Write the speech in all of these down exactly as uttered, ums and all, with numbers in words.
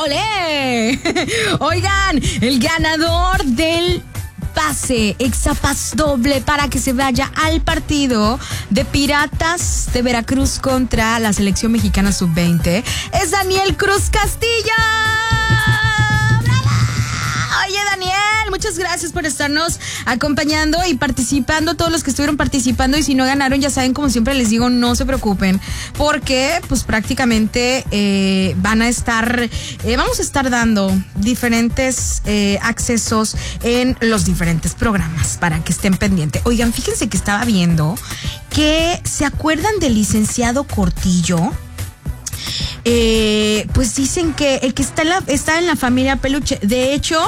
¡Olé! Oigan, el ganador del pase, exapas doble para que se vaya al partido de Piratas de Veracruz contra la selección mexicana sub veinte es Daniel Cruz Castillo. ¡Bravo! Oye, Daniel, muchas gracias por estarnos acompañando y participando, todos los que estuvieron participando, y si no ganaron, ya saben, como siempre les digo, no se preocupen, porque pues prácticamente eh, van a estar, eh, vamos a estar dando diferentes eh, accesos en los diferentes programas para que estén pendientes. Oigan, fíjense que estaba viendo que, ¿se acuerdan del licenciado Cortillo? Eh, pues dicen que el que está en la, está en la familia Peluche. De hecho,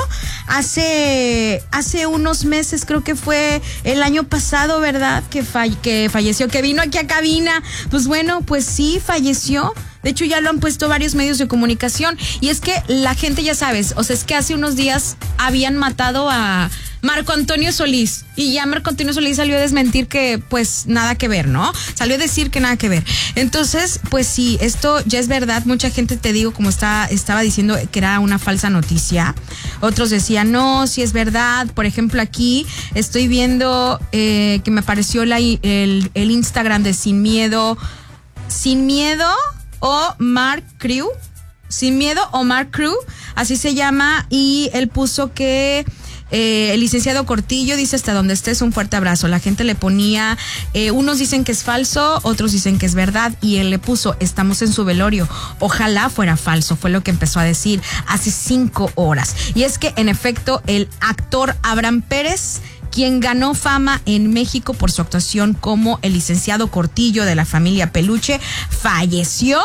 hace hace unos meses, creo que fue el año pasado, ¿verdad? Que, fall, que falleció, que vino aquí a cabina. Pues bueno, pues sí, falleció. De hecho, ya lo han puesto varios medios de comunicación. Y es que la gente, ya sabes, o sea, es que hace unos días habían matado a Marco Antonio Solís, y ya Marco Antonio Solís salió a desmentir que pues nada que ver, ¿no? Salió a decir que nada que ver. Entonces, pues sí, esto ya es verdad. Mucha gente, te digo, como está, estaba diciendo que era una falsa noticia. Otros decían, no, sí es verdad. Por ejemplo, aquí estoy viendo eh, que me apareció la, el, el Instagram de Sin Miedo, Sin Miedo o Mark Crew, Sin Miedo o Mark Crew, así se llama, y él puso que Eh, el licenciado Cortillo dice: hasta donde estés, un fuerte abrazo. La gente le ponía, eh, unos dicen que es falso, otros dicen que es verdad, y él le puso: estamos en su velorio, ojalá fuera falso. Fue lo que empezó a decir hace cinco horas. Y es que en efecto el actor Abraham Pérez, quien ganó fama en México por su actuación como el licenciado Cortillo de la familia Peluche, falleció.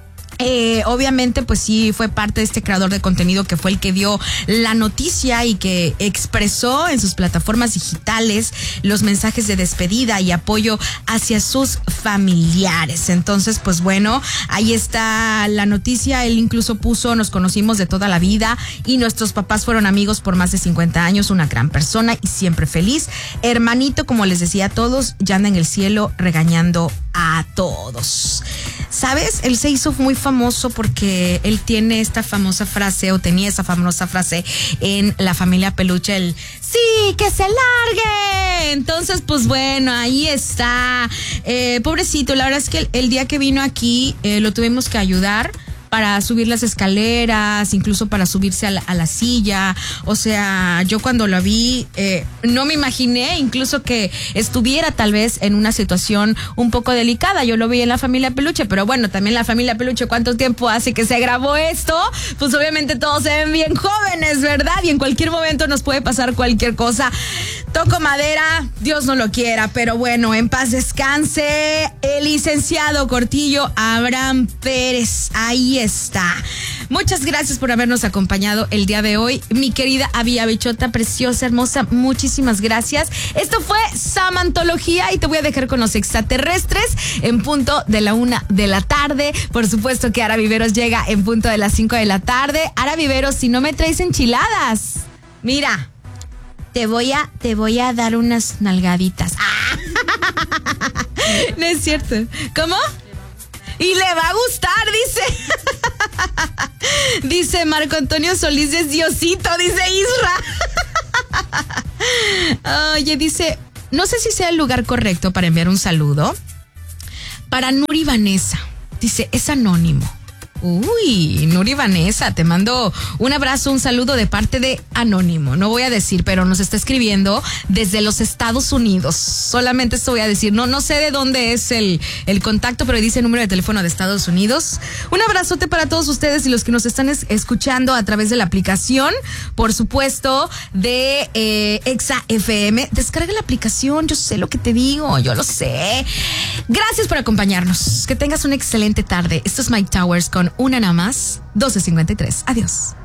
Eh, obviamente, pues sí, fue parte de este creador de contenido que fue el que dio la noticia y que expresó en sus plataformas digitales los mensajes de despedida y apoyo hacia sus familiares. Entonces, pues bueno, ahí está la noticia. Él incluso puso: nos conocimos de toda la vida y nuestros papás fueron amigos por más de cincuenta años, una gran persona y siempre feliz. Hermanito, como les decía a todos, ya anda en el cielo regañando a todos. ¿Sabes? Él se hizo muy famoso porque él tiene esta famosa frase, o tenía esa famosa frase en la familia Peluche, el ¡sí, que se largue! Entonces, pues bueno, ahí está. Eh, pobrecito, la verdad es que el, el día que vino aquí eh, lo tuvimos que ayudar para subir las escaleras, incluso para subirse a la, a la silla. O sea, yo cuando lo vi, eh, no me imaginé incluso que estuviera tal vez en una situación un poco delicada. Yo lo vi en la familia Peluche, pero bueno, también la familia Peluche, ¿cuánto tiempo hace que se grabó esto? Pues obviamente todos se ven bien jóvenes, ¿verdad? Y en cualquier momento nos puede pasar cualquier cosa. Toco madera, Dios no lo quiera, pero bueno, en paz descanse el licenciado Cortillo Abraham Pérez. Ahí está. Muchas gracias por habernos acompañado el día de hoy, mi querida Avia Bichota, preciosa, hermosa. Muchísimas gracias. Esto fue Samantología y te voy a dejar con los extraterrestres en punto de la una de la tarde. Por supuesto que Ara Viveros llega en punto de las cinco de la tarde. Ara Viveros, si no me traes enchiladas, mira, te voy a, te voy a dar unas nalgaditas. Ah. No es cierto. ¿Cómo? Y le va a gustar, dice. Dice Marco Antonio Solís, es Diosito, dice Isra. Oye, dice, no sé si sea el lugar correcto para enviar un saludo para Nuri Vanessa. Dice, es anónimo. Uy, Nuri Vanessa, te mando un abrazo, un saludo de parte de Anónimo. No voy a decir, pero nos está escribiendo desde los Estados Unidos. Solamente esto voy a decir. No, no sé de dónde es el, el contacto, pero dice número de teléfono de Estados Unidos. Un abrazote para todos ustedes y los que nos están es, escuchando a través de la aplicación, por supuesto, de eh, Exa F M. Descarga la aplicación, yo sé lo que te digo, yo lo sé. Gracias por acompañarnos. Que tengas una excelente tarde. Esto es Mike Towers con Una Nada Más, doce cincuenta y tres. Adiós.